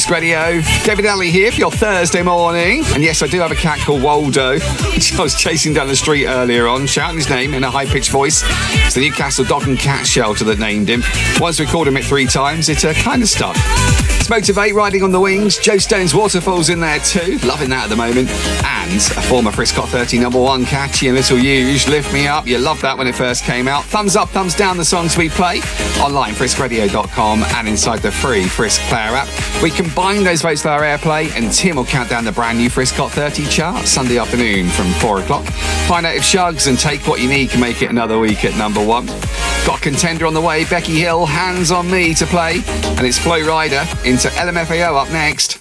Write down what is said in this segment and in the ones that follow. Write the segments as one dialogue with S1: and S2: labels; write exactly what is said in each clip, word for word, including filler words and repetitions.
S1: Frisk Radio. David Alley here for your Thursday morning. And yes, I do have a cat called Waldo, which I was chasing down the street earlier on, shouting his name in a high-pitched voice. It's the Newcastle Dog and Cat Shelter that named him. Once we called him it three times, it uh, kind of stuck. It's Motivate, Riding on the Wings. Joe Stone's Waterfalls in there too. Loving that at the moment. And a former Frisk Hot thirty number one, Catchy and Little Huge, Lift Me Up. You loved that when it first came out. Thumbs up, thumbs down the songs we play. Online, frisk radio dot com, and inside the free Frisk Player app. We combine those votes with our airplay, and Tim will count down the brand new Frisk Hot thirty chart Sunday afternoon from four o'clock. Find out if Shugs and Take What You Need can make it another week at number one. Got a contender on the way, Becky Hill, Hands on Me to play, and it's Flo Rida into L M F A O up next.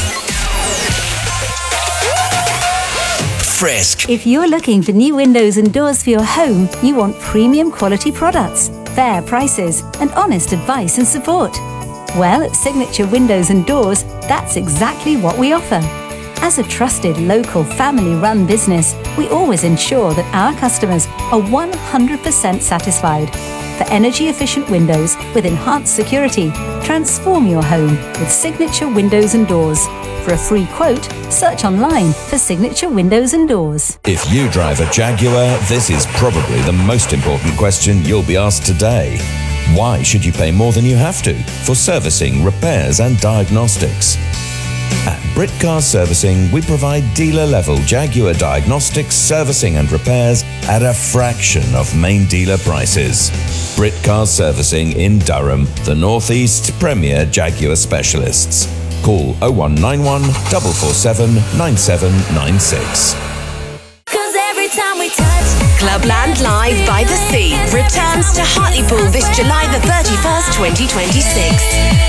S2: Frisk.
S3: If you're looking for new windows and doors for your home, you want premium quality products, fair prices, and honest advice and support. Well, at Signature Windows and Doors, that's exactly what we offer. As a trusted local family-run business, we always ensure that our customers are one hundred percent satisfied. For energy-efficient windows with enhanced security, transform your home with Signature Windows and Doors. For a free quote, search online for Signature Windows and Doors.
S2: If you drive a Jaguar, this is probably the most important question you'll be asked today. Why should you pay more than you have to for servicing, repairs and diagnostics? At Britcar Servicing, we provide dealer-level Jaguar diagnostics, servicing and repairs at a fraction of main dealer prices. Britcar Servicing in Durham, the Northeast's premier Jaguar specialists. Call oh one nine one, four four seven, nine seven nine six.
S4: Cause every time we touch Clubland Live by the Sea returns to Hartlepool this July the thirty-first, twenty twenty-six.